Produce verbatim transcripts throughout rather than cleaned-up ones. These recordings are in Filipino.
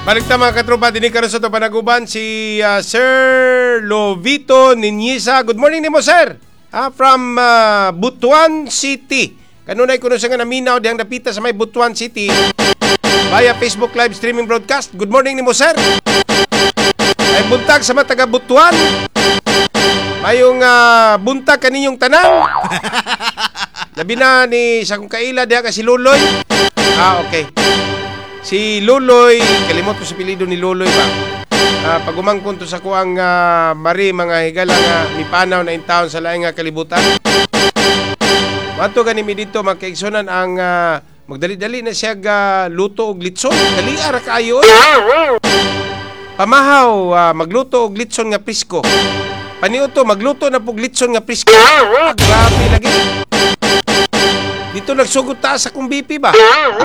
Balik na mga katropa, dinig karon sa ito panaguban si uh, Sir Lovito Ninyisa. Good morning ni mo, sir. Ah, from uh, Butuan City. Kanunay kuno sa nga naminaw dihang napita sa may Butuan City via Facebook live streaming broadcast. Good morning ni mo, sir. Ay buntag sa mga taga Butuan. Mayong uh, buntag kaninyong tanan. Labi na ni sa kong kaila diha ka si Luloy. Ah, okay. Si Luloy, kalimot ko sa pilido ni Luloy ba? Uh, pag umangkon to sa kuang uh, mari mga higala nga mipanaw na in town sa laing nga kalibutan. Mato gani mi dito magkaigsunan ang uh, magdali-dali na siya uh, luto og litson. Dali ara kaayo. Pamahaw uh, magluto og litson nga prisko. Paniuto magluto na pug litson nga prisko. Ah, grabe lagi. Dito nagsugot ta sa kong B P ba?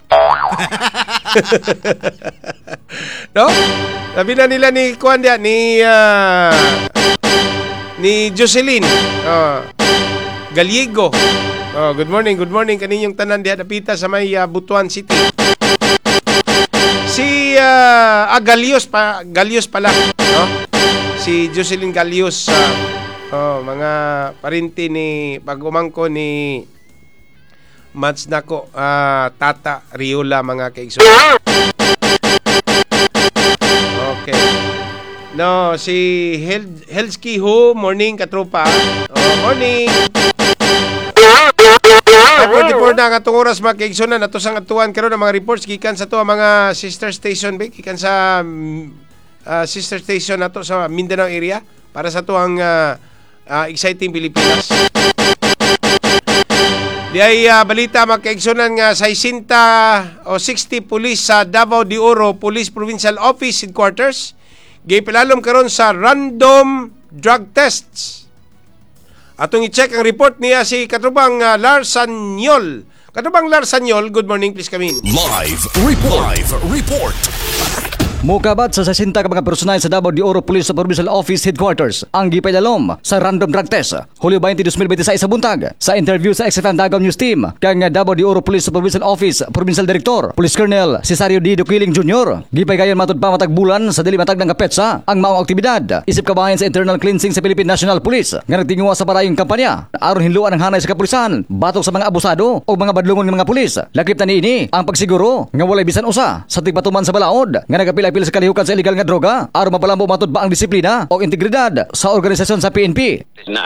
No? Sabi na nila ni Kuan dia, ni uh, ni Jocelyn uh, Galiego. Oh, good morning, good morning kaninyong tanan diha napita sa may uh, Butuan City. Si uh, ah, Galios pa, Galios pala, no? Si Jocelyn Galios uh, oh, mga parinti ni pag-umangko ni Mats nako uh, Tata Riola mga kaigsoon. Okay. No, si Hel Helski Ho, morning katropa. Oh, morning. forty-four na katong oras mga kaigsoon nato sang atuan karon ang mga reports gikan sa to mga sister station ba gikan sa uh, sister station nato sa Mindanao area para sa to ang uh, uh, exciting Pilipinas. Di ay uh, balita magkaigsunan nga sixty o sixty police sa Davao de Oro Police Provincial Office Headquarters gipilalom karon sa random drug tests. Atong i-check ang report niya si Katubang uh, Lars Sanyol. Katubang Lars Sanyol, good morning, please come in. Live report. Live report. Mukabat sa sixty ka mga personal sa Davao de Oro Police Provincial Office Headquarters ang gipailalom sa random drug test Hulyo twenty, twenty twenty-six sa buntag. Sa interview sa X F M Davao News Team kang Davao de Oro Police Provincial Office Provincial Director Police Colonel Cesario D. Duquiling Junior Gipaygayon matud pa matag bulan sa dili matag ng kapetsa ang maong aktibidad isip kabayan sa internal cleansing sa Philippine National Police nga nagtinguha sa parayong kampanya aron hinluan ang hanay sa kapulisan batok sa mga abusado o mga badlungon ng mga pulis. Lakip na niini ang pagsiguro nga walay bisan usa sa tigpatuman sa balaod nga nagapil apil sa kalihukan sa illegal nga droga aron mapalambo matud ba ang disiplina o integridad sa organisasyon sa P N P.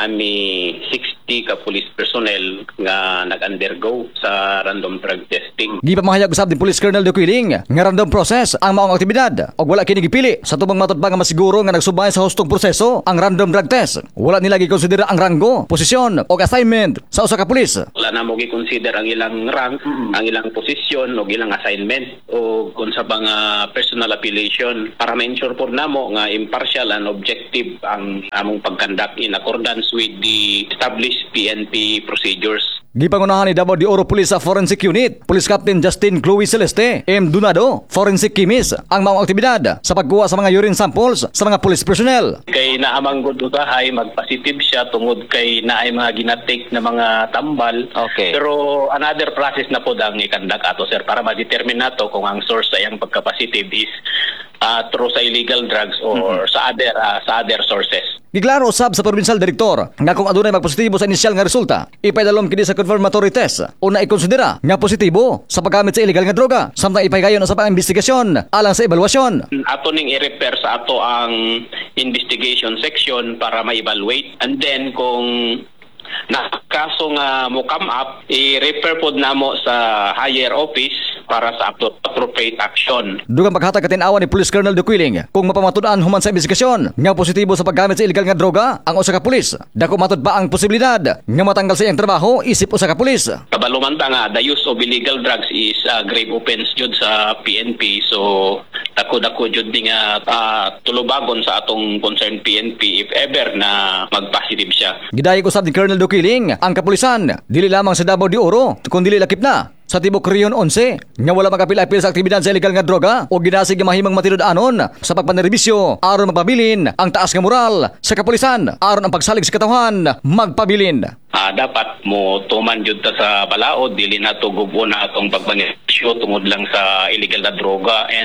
Naami sixty ka police personnel nga nag-undergo sa random drug testing. Di pa mahayag usab din Police Colonel Duquiling nga random process ang maong aktibidad og wala kini gipili sa tubang matud ba nga masiguro nga nagsubay sa hustong proseso ang random drug test. Wala nila gikonsidera ang ranggo, posisyon o assignment sa usa ka pulis. Wala na mo gi-consider ang ilang rank, mm-hmm. ang ilang posisyon o ilang assignment o kung sa mga personal affiliation para ma-ensure po namo nga impartial and objective ang among pagkandak in accordance with the established P N P procedures. Gipangunahan ni Davao de Oro Police sa Forensic Unit, Police Captain Justin Chloe Celeste, M. Dunado, Forensic Chemist, ang maong aktibidad sa pagkuha sa mga urine samples sa mga police personnel. Kay naamang good utahay, mag-positive siya tungod kay naay mga ginatake na mga tambal. Okay. Pero another process na po ang ikandak ato, sir, para ma-determine nato kung ang source sa iyang pagka-positive is uh, through sa illegal drugs or mm-hmm. sa other uh, sa other sources. Giklaro usab sa provincial director nga kung adunay magpositibo sa inisyal nga resulta, ipaidalom kini sa confirmatory test o na ikonsidera nga positibo sa paggamit sa illegal nga droga samtang ipahigayon sa pang-investigasyon alang sa evaluasyon. Ato ning i-refer sa ato ang investigation section para ma-evaluate, and then kung na kaso nga mo come up, i-refer pod namo sa higher office para sa appropriate action. Dugang paghatag katinawan ni Police Colonel Duquiling kung mapamatud-an human sa investigasyon nga positibo sa paggamit sa illegal nga droga ang usa ka pulis. Dako matud ba ang posibilidad nga matanggal sa iyang trabaho isip usa ka pulis. Kabalumanta nga the use of illegal drugs is a grave offense jud sa P N P, so dako-dako jud nga uh, tulubagon sa atong concerned P N P if ever na mag-positive siya. Gidayeg usab ni Colonel Duquiling ang kapulisan dili lamang sa Davao de Oro kundi lakip na sa Tibok Rion eleven nga wala magapil-apil sa aktibidad sa illegal nga droga o ginasig nga mahimang matinud-anon sa pagpanerbisyo aron magpabilin ang taas nga moral sa kapulisan aron ang pagsalig sa katawhan magpabilin. Ah, dapat mo tuman jud ta sa balaod, dili na to gubo na atong pagpanerbisyo tungod lang sa illegal na droga, and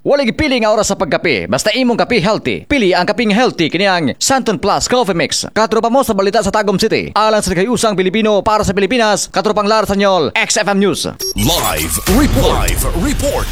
Wala gipili nga oras sa pagkape. Basta imong kape healthy. Pili ang kaping healthy kini ang Santon Plus Coffee Mix. Katropa mo sa balita sa Tagum City. Alang sa kayusang Pilipino para sa Pilipinas. Katropang Lar Sanyol, X F M News. Live report. Live report.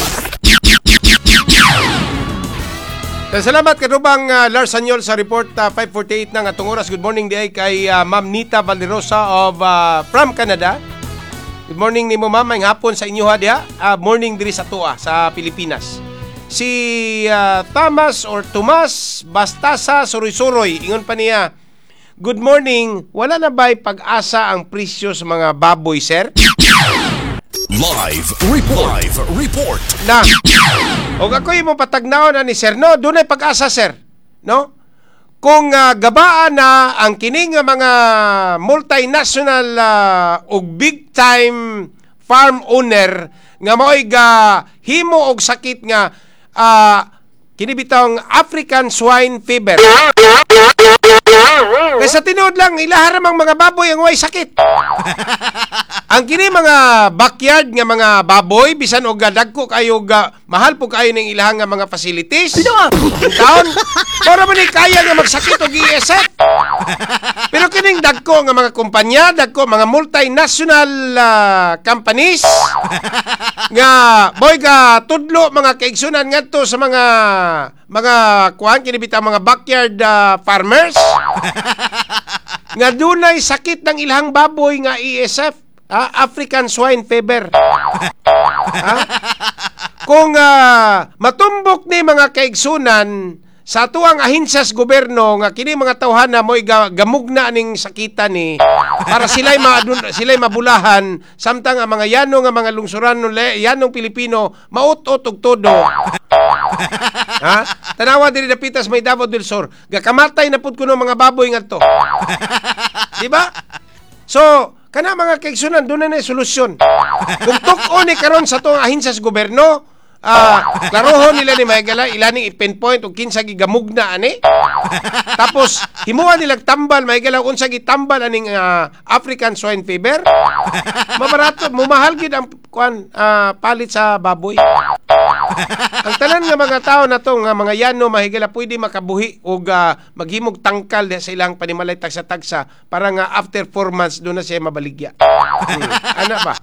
Salamat katubang uh, Lars Sanyol sa report uh, five forty-eight ng atong oras. Good morning di ay kay uh, Ma'am Nita Valderosa of uh, from Canada. Good morning ni mo ma'am, may hapon sa inyo ha diha. Uh, morning diri sa Tua sa Pilipinas. Si uh, Thomas or Tomas Bastasa Suroy-Suroy ingon pa niya, good morning, wala na ba'y pag-asa ang presyo sa mga baboy, sir? Live report. Live report. Na. O ako yung patagnaon na ni sir, no? Doon ay pag-asa, sir. No? Kung uh, gabaan na ang kining mga multinational uh, o big-time farm owner nga mo'y ga himo og sakit nga uh, kinibitang African swine fever. Kaysa tinuod lang, ilaharamang mga baboy ang way sakit. Ang kini mga backyard nga mga baboy, bisan og dagko kayo ga, mahal po kayo ng ilahang nga mga facilities. Taon, para man ni kaya nga magsakit og I S F. Pero kining dagko nga mga kumpanya, dagko mga multinational uh, companies nga boy ga tudlo mga kaigsunan ngadto sa mga mga kuan kinibitang mga backyard uh, farmers nga dunay sakit ng ilahang baboy nga I S F, ah, African swine fever. Ah? Kung uh, matumbok ni mga kaigsunan sa tuang ahensyas gobyerno nga kini mga tawhana mo'y gamugna ning sakita ni para sila'y maadun, sila'y mabulahan samtang ang mga yano nga mga lungsuran yanong Pilipino maut-ut og todo. Ha? Tanawa diri dapitas may Davao del Sur. Gakamatay na pud kuno mga baboy ngadto. Di ba? So, kana mga kaigsunan doon na solusyon. Kung tuk-o ni karon sa tuang ahensyas gobyerno, ah, uh, klarohon nila ni Maygala ilaning i-pinpoint og kinsa gigamugna ani. Tapos himuan nila tambal Maygala unsa gitambal aning uh, African swine fever. Mabarato, mumahal gid ang kuan uh, palit sa baboy. Ang tanan nga mga tao na to nga mga yano mahigala pwede makabuhi og uh, maghimog tangkal sa ilang panimalay tagsa-tagsa para nga after four months do na siya mabaligya. Hmm. Ana ba?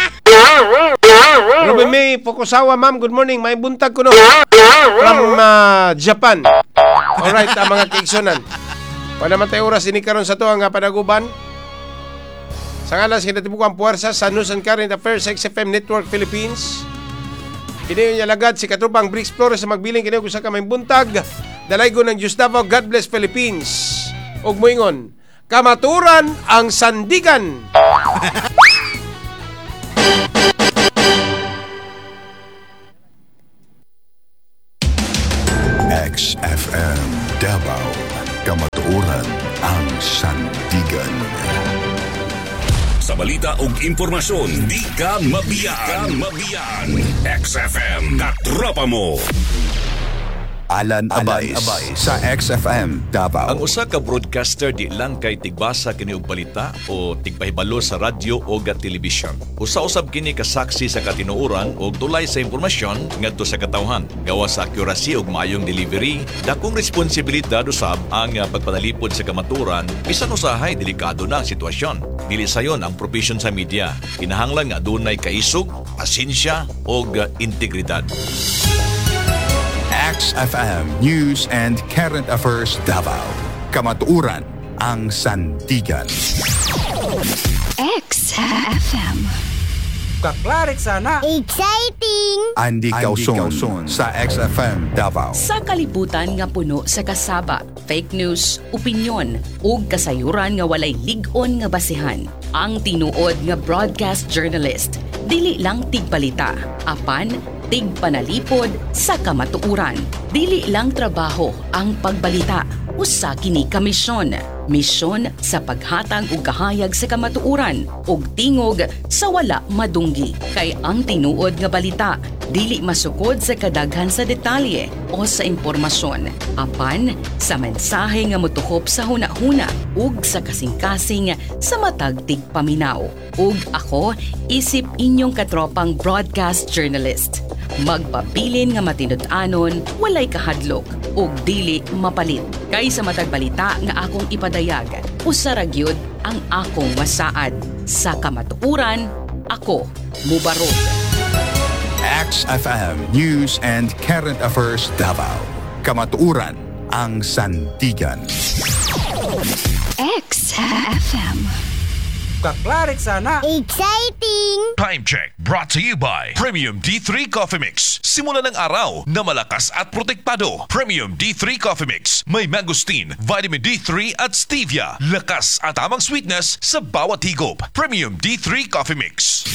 Robin May Fukusawa, ma'am, good morning. May buntag ko no from uh, Japan. Alright, uh, mga kaigsunan. Wala man tayo oras ini karon sa to ang panaguban. Sa ngalan sa kinatibukang puwersa sa News and Current Affairs X F M Network Philippines. Kini niya lagad si Katubang Bricks Flores sa magbiling kini usa ka may buntag. Dalaygo ng Diyos Davao, God bless Philippines. Ug moingon, kamaturan ang sandigan. X F M Davao, kamatuoran ang sandigan. Sa balita ug impormasyon, di ka mabiyan. Di ka mabiyan. X F M, katropa mo. Alan Abay sa X F M Davao. Ang usa ka broadcaster di lang kay tigbasa kini og balita o tigpahibalo sa radyo o ga telebisyon. Usa-usab kini kasaksi sa katinuoran o tulay sa impormasyon ngadto sa katawhan. Gawa sa accuracy ug maayong delivery, dakong responsibilidad usab ang pagpanalipod sa kamaturan bisan usahay delikado na ang sitwasyon. Dili sayon ang profesyon sa media. Kinahanglan nga adunay kaisog, pasensya ug integridad. X F M News and Current Affairs Davao. Kamatuoran ang sandigan. X F M. Kaklarik sana. Exciting! Andy Causon sa X F M Davao. Sa kalibutan nga puno sa kasaba, fake news, opinyon, ug kasayuran nga walay lig-on nga basihan, ang tinuod nga broadcast journalist, dili lang tigbalita, apan tigpanalipod sa kamatuoran. Dili lang trabaho ang pagbalita, usa kini ka misyon. Misyon sa paghatag og kahayag sa kamatuoran ug tingog sa wala madunggi. Kay ang tinuod nga balita dili masukod sa kadaghan sa detalye o sa impormasyon, apan sa mensahe nga motuhop sa hunahuna ug sa kasing-kasing sa matag tigpaminaw. Ug ako isip inyong katropang broadcast journalist. magpabilin nga matinud-anon, walay kahadlok, ug dili mapalit. Kay sa matag balita nga akong ipadayag, usa ra gyud ang akong masaad. Sa kamatuoran, ako mubarog. X F M News and Current Affairs Davao. Kamatuoran ang sandigan. X F M. Kaklarik sana. Exciting! Time check brought to you by Premium D three Coffee Mix. Simula ng araw na malakas at protektado. Premium D three Coffee Mix. May mangosteen, vitamin D three at stevia. Lakas at tamang sweetness sa bawat higop. Premium D three Coffee Mix.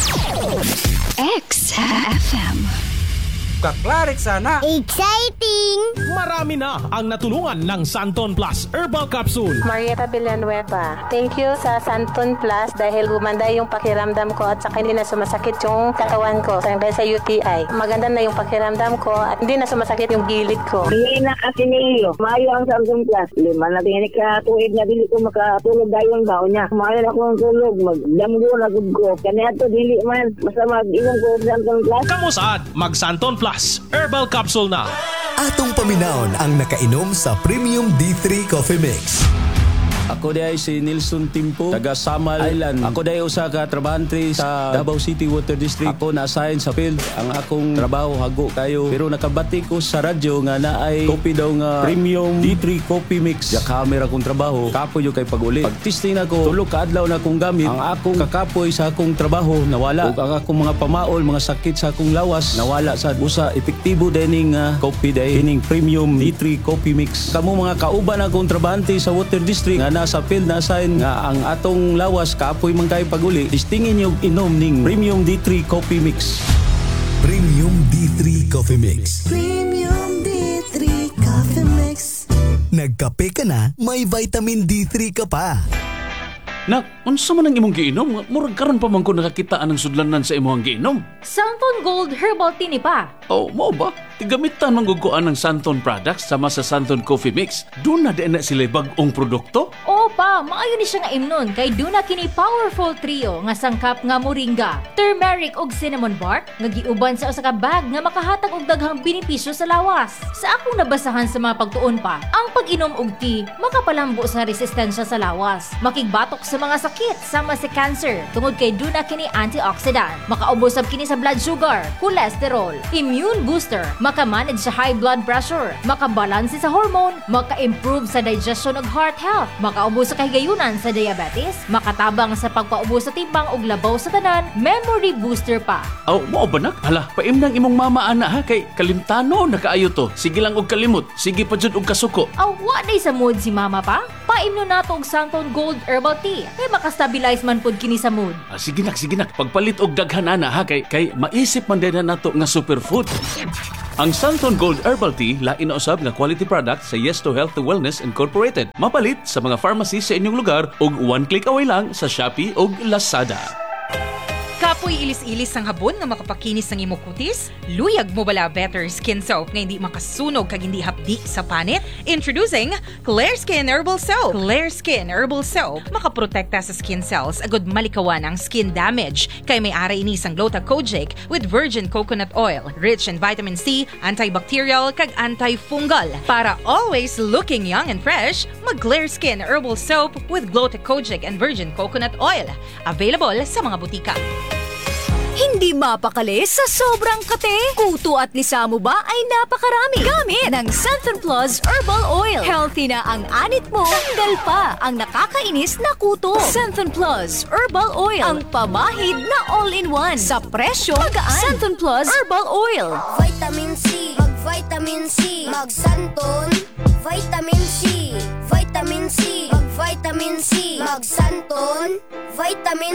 X F M. Kaklarik sana. Exciting! Marami na ang natulungan ng Santon Plus Herbal Capsule. Marieta Villanueva. Thank you sa Santon Plus dahil gumanda yung pakiramdam ko at saka hindi na sumasakit yung katawan ko dahil sa U T I. Maganda na yung pakiramdam ko at hindi na sumasakit yung gilid ko. Hindi na kasi niyo. Mayo ang Santon Plus. Lima na tingin ka tuwid na dili ko makatulog dayon daw niya. Mayo na akong tulog. Magdamgo na gud ko. Kanya to dili man. Basta mag-inom ko Santon Plus. Kamu saad mag Santon Plus Herbal Capsule na. Atong paminawon ang nakainom sa Premium D three Coffee Mix. Ako day si Nilson Timpo, taga Samal Island. Ako day usa ka trabahante sa Davao City Water District. Ako na-assign sa field. Ang akong trabaho hago kayo. Pero nakabati ko sa radyo nga naay kopi daw nga Premium D three Coffee Mix. Ya camera kong trabaho, kapoy yung kay pag-uli. Pag-testing ako, tulog ka adlaw na akong gamit. Ang akong kakapoy sa akong trabaho nawala. Ug ang akong mga pamaol, mga sakit sa akong lawas nawala sa usa. Epektibo dining uh, coffee day, dining Premium D three Coffee Mix. Kamo mga kauban akong trabahante sa Water District nga nasa field na sign nga ang atong lawas kapoy man kay paguli, distingin yung inom ning Premium D three Coffee Mix. Premium D three Coffee Mix. Premium D three Coffee Mix. Nagkape ka na, may vitamin D three ka pa. Nak, unsa man ang imong giinom? Murag karon pa man ko nakakitaan ng sudlanan sa imong giinom. Santon Gold Herbal Tea ni pa. Oh, mo ba? Tigamitan mangguguan ng Santon products sama sa Santon Coffee Mix. Doon na din na sila bag-ong produkto? Oo pa, maayo ni siya nga imnon kay duna kini powerful trio nga sangkap nga moringa, turmeric ug cinnamon bark nga giuban sa usa ka bag nga makahatag og daghang benepisyo sa lawas. Sa akong nabasahan sa mga pagtuon pa, ang pag-inom og tea makapalambo sa resistensya sa lawas, makigbatok sa mga sakit sama sa cancer tungod kay duna kini antioxidant, makaubos kini sa blood sugar, cholesterol, immune booster, makamanage sa high blood pressure, makabalanse sa hormone, maka-improve sa digestion ug heart health, makaubos sa kahigayunan sa diabetes, makatabang sa pagpaubos sa timbang ug labaw sa tanan, memory booster pa. Aw, mo ba nak? Hala, paimnang imong mama ana ha kay kalimtano na kaayo to. Sige lang og kalimot, sige pa jud og kasuko. Aw, wa day sa mood si mama pa? Paimno nato og Santon Gold Herbal Tea. Kay makastabilize man pud kini sa mood. Ah, sige nak, sige nak. Pagpalit og daghan ana ha kay kay maisip man din na nato nga superfood. Ang Santon Gold Herbal Tea lain na usab nga quality product sa Yes to Health to Wellness Incorporated. Mapalit sa mga pharmacy sa inyong lugar ug one click away lang sa Shopee ug Lazada. Kapoy ilis-ilis ang habon nga makapakinis ng imong kutis? Luyag mo bala Better Skin Soap nga hindi makasunog kag hindi hapdi sa panit? Introducing Clear Skin Herbal Soap. Clear Skin Herbal Soap makaprotekta sa skin cells agud malikawan ang skin damage kay may ara ini sang Gluta-Kojic with virgin coconut oil, rich in vitamin C, antibacterial kag antifungal. Para always looking young and fresh, mag Clear Skin Herbal Soap with Gluta-Kojic and virgin coconut oil. Available sa mga butika. Hindi mapakali sa sobrang kate. Kuto at lisa mo ba ay napakarami. Gamit ng Santon Plus Herbal Oil. Healthy na ang anit mo. Tanggal pa ang nakakainis na kuto. Santon Plus Herbal Oil. Ang pamahid na all-in-one. Sa presyo magaan. Santon Plus Herbal Oil. Vitamin C. Mag-vitamin C. Mag-Santon. Vitamin C. Vitamin C. Mag-vitamin C. Mag-Santon. Vitamin